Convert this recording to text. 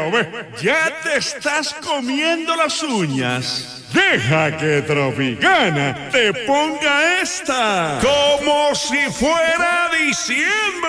Bueno, ya te estás comiendo las uñas. Deja que Tropicana te ponga esta como si fuera diciembre.